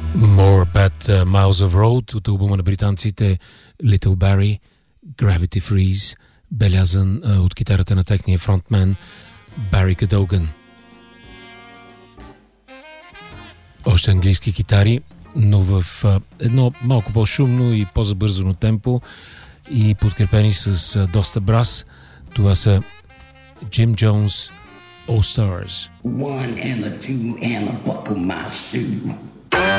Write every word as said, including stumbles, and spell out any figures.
More Bad Miles of Road от албума на британците Little Barrie, Gravity Freeze, белязан а, от китарата на техния фронтмен Бари Кадоган. Още английски китари, но в а, едно малко по-шумно и по-забързано темпо и подкрепени с а, доста брас. Това са Jim Jones All Stars. One and a two and a buckle my shoe.